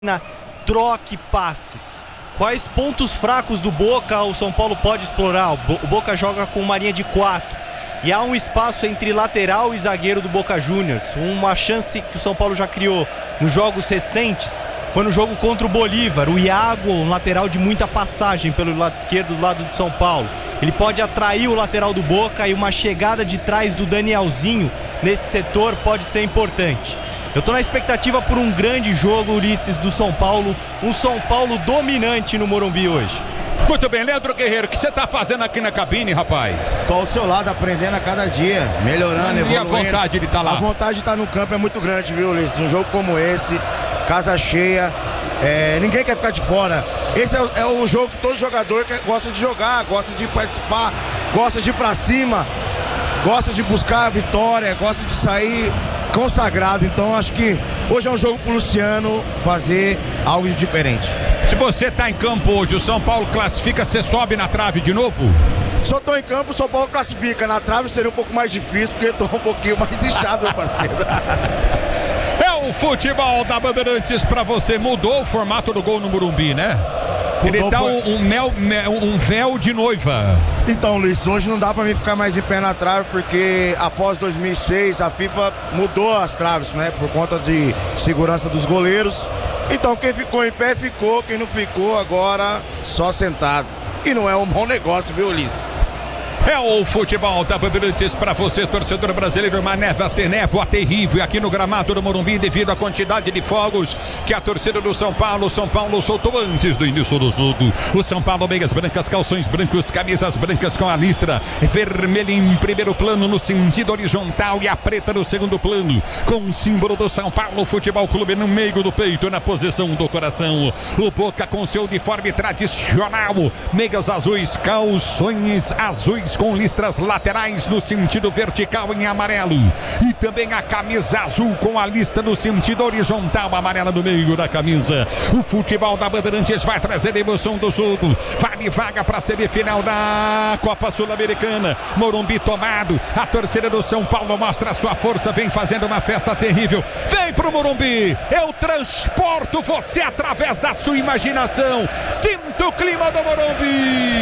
Troque passes. Quais pontos fracos do Boca o São Paulo pode explorar? O Boca joga com uma linha de 4 e há um espaço entre lateral e zagueiro do Boca Juniors. Uma chance que o São Paulo já criou nos jogos recentes foi no jogo contra o Bolívar. O Iago, um lateral de muita passagem pelo lado esquerdo do lado do São Paulo. Ele pode atrair o lateral do Boca e uma chegada de trás do Danielzinho nesse setor pode ser importante. Eu tô na expectativa por um grande jogo, Ulisses, do São Paulo. Um São Paulo dominante no Morumbi hoje. Muito bem, Leandro Guerreiro, o que você tá fazendo aqui na cabine, rapaz? Tô ao seu lado, aprendendo a cada dia, melhorando, evoluindo. E a vontade de estar lá? A vontade de estar no campo é muito grande, viu, Ulisses? Um jogo como esse, casa cheia, ninguém quer ficar de fora. Esse é o jogo que todo jogador gosta de jogar, gosta de participar, gosta de ir pra cima, gosta de buscar a vitória, gosta de sair consagrado. Então acho que hoje é um jogo pro Luciano fazer algo de diferente. Se você tá em campo hoje, o São Paulo classifica, você sobe na trave de novo? Se eu tô em campo, o São Paulo classifica. Na trave seria um pouco mais difícil, porque eu tô um pouquinho mais inchado, meu parceiro. É o futebol da Bandeirantes pra você. Mudou o formato do gol no Morumbi, né? Ele tá um véu de noiva. Então, Luiz, hoje não dá pra mim ficar mais em pé na trave, porque após 2006 a FIFA mudou as traves, né? Por conta de segurança dos goleiros. Então quem ficou em pé ficou, quem não ficou agora só sentado. E não é um bom negócio, viu, Ulisses? É o futebol da Bandeirantes para você, torcedor brasileiro. Uma névoa terrível aqui no gramado do Morumbi devido à quantidade de fogos que a torcida do São Paulo soltou antes do início do jogo. O São Paulo, meias brancas, calções brancos, camisas brancas com a listra vermelha em primeiro plano no sentido horizontal e a preta no segundo plano, com o símbolo do São Paulo Futebol Clube no meio do peito, na posição do coração. O Boca com seu uniforme tradicional, meias azuis, calções azuis com listras laterais no sentido vertical em amarelo e também a camisa azul com a lista no sentido horizontal amarela no meio da camisa. O futebol da Bandeirantes vai trazer a emoção do jogo. Vale vaga para a semifinal da Copa Sul-Americana. Morumbi tomado, a torcida do São Paulo mostra a sua força, vem fazendo uma festa terrível. Vem pro Morumbi, eu transporto você através da sua imaginação. Sinta o clima do Morumbi.